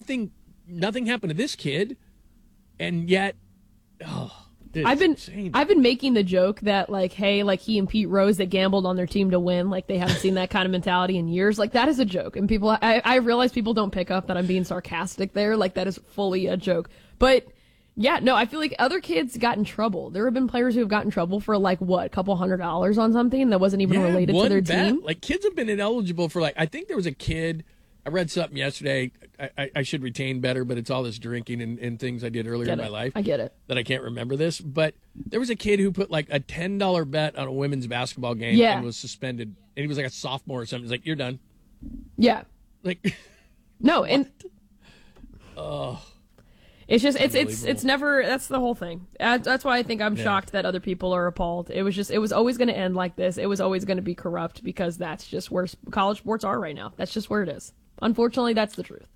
nothing happened to this kid, and yet, I've been making the joke that like, hey, like he and Pete Rose that gambled on their team to win, like they haven't seen that kind of mentality in years. Like that is a joke, and people, I realize people don't pick up that I'm being sarcastic there. Like that is fully a joke, but. Yeah, no, I feel like other kids got in trouble. There have been players who have gotten in trouble for like what, a couple $100 on something that wasn't even related to their team. Like kids have been ineligible for I think there was a kid, I read something yesterday, I should retain better, but it's all this drinking and things I did earlier in my life. I get it. That I can't remember this, but there was a kid who put like a $10 bet on a women's basketball game and was suspended. And he was like a sophomore or something. He's like, you're done. Yeah. Like, no, and. It's just, it's never, that's the whole thing. That's why I think I'm shocked that other people are appalled. It was always going to end like this. It was always going to be corrupt because that's just where college sports are right now. That's just where it is. Unfortunately, that's the truth.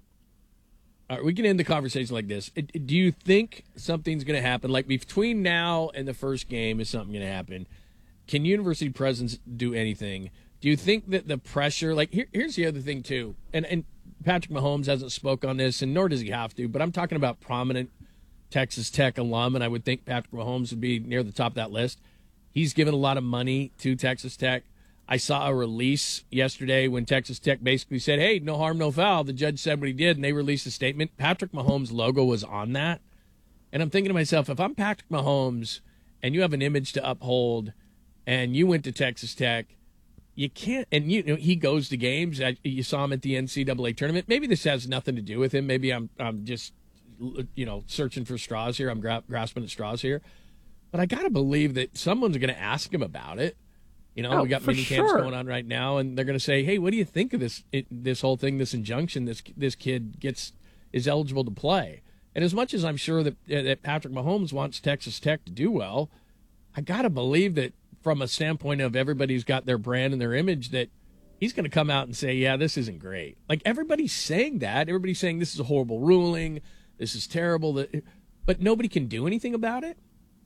All right, we can end the conversation like this. Do you think something's going to happen? Like between now and the first game, is something going to happen? Can university presidents do anything? Do you think that the pressure, like here's the other thing too, and Patrick Mahomes hasn't spoke on this, and nor does he have to, but I'm talking about prominent Texas Tech alum, and I would think Patrick Mahomes would be near the top of that list. He's given a lot of money to Texas Tech. I saw a release yesterday when Texas Tech basically said, hey, no harm, no foul. The judge said what he did, and they released a statement. Patrick Mahomes' logo was on that. And I'm thinking to myself, if I'm Patrick Mahomes and you have an image to uphold and you went to Texas Tech, you can't, and he goes to games. You saw him at the NCAA tournament. Maybe this has nothing to do with him. Maybe I'm just, searching for straws here. I'm grasping at straws here. But I got to believe that someone's going to ask him about it. We got mini camps going on right now, and they're going to say, hey, what do you think of this whole thing, this injunction this kid is eligible to play? And as much as I'm sure that Patrick Mahomes wants Texas Tech to do well, I got to believe that from a standpoint of everybody's got their brand and their image, that he's going to come out and say, yeah, this isn't great. Like everybody's saying that. Everybody's saying this is a horrible ruling. This is terrible. But nobody can do anything about it.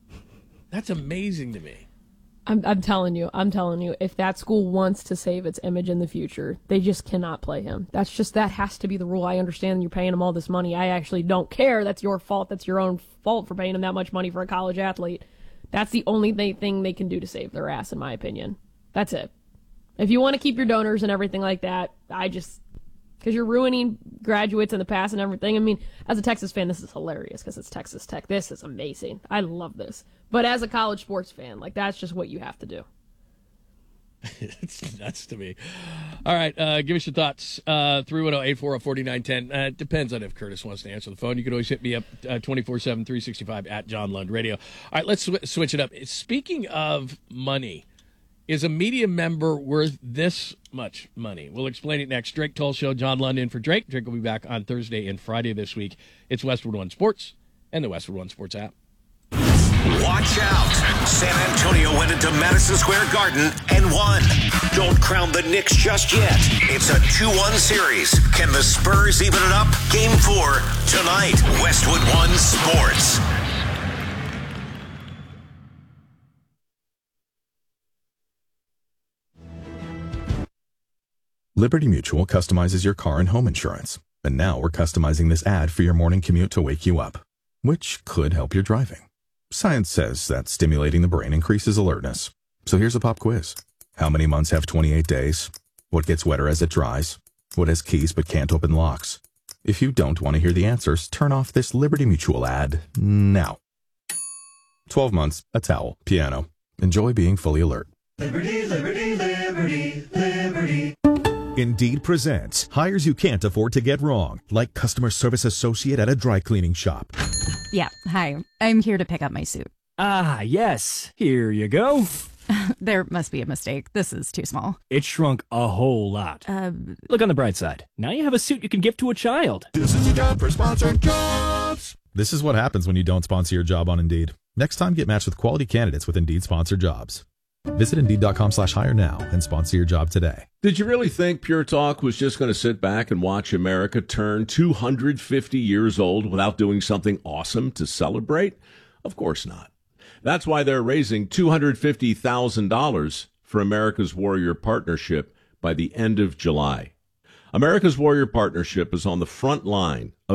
That's amazing to me. I'm telling you, if that school wants to save its image in the future, they just cannot play him. That has to be the rule. I understand you're paying him all this money. I actually don't care. That's your fault. That's your own fault for paying him that much money for a college athlete. That's the only thing they can do to save their ass, in my opinion. That's it. If you want to keep your donors and everything like that, because you're ruining graduates in the past and everything. I mean, as a Texas fan, this is hilarious because it's Texas Tech. This is amazing. I love this. But as a college sports fan, that's just what you have to do. It's nuts to me. All right, give us your thoughts. 310-840-4910. Depends on if Curtis wants to answer the phone. You can always hit me up 24/7, 365 at John Lund Radio. All right, let's switch it up. Speaking of money, is a media member worth this much money? We'll explain it next. Drake Toll Show, John Lund in for Drake. Drake will be back on Thursday and Friday this week. It's Westwood One Sports and the Westwood One Sports app. Watch out. San Antonio went into Madison Square Garden and won. Don't crown the Knicks just yet. It's a 2-1 series. Can the Spurs even it up? Game 4 tonight. Westwood One Sports. Liberty Mutual customizes your car and home insurance. And now we're customizing this ad for your morning commute to wake you up, which could help your driving. Science says that stimulating the brain increases alertness. So here's a pop quiz. How many months have 28 days? What gets wetter as it dries? What has keys but can't open locks? If you don't want to hear the answers, turn off this Liberty Mutual ad now. 12 months, a towel, piano. Enjoy being fully alert. Liberty, liberty, liberty, liberty. Indeed presents hires you can't afford to get wrong, like customer service associate at a dry cleaning shop. Yeah, hi. I'm here to pick up my suit. Ah, yes. Here you go. There must be a mistake. This is too small. It shrunk a whole lot. Look on the bright side. Now you have a suit you can give to a child. This is a job for sponsored jobs. This is what happens when you don't sponsor your job on Indeed. Next time, get matched with quality candidates with Indeed sponsored jobs. Visit Indeed.com/hire now and sponsor your job today. Did you really think Pure Talk was just going to sit back and watch America turn 250 years old without doing something awesome to celebrate? Of course not. That's why they're raising $250,000 for America's Warrior Partnership by the end of July. America's Warrior Partnership is on the front line of